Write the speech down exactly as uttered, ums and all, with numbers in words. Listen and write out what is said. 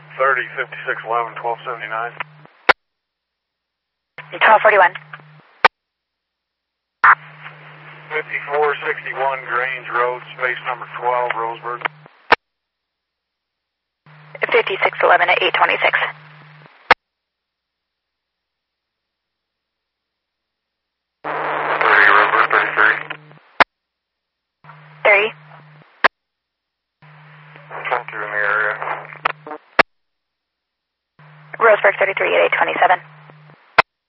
thirty, fifty-six eleven, twelve seventy-nine. twelve forty-one. fifty-four sixty-one Grange Road, space number twelve, Roseburg. fifty-six eleven at eight twenty-six. thirty, Roseburg, thirty-three. thirty. twenty-two in the area. Roseburg thirty-three at eight twenty-seven.